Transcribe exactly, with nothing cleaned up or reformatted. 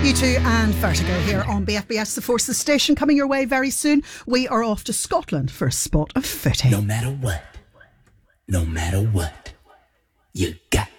U two and Vertigo here on B F B S, the Forces station, coming your way very soon. We are off to Scotland for a spot of footy. No matter what, no matter what, you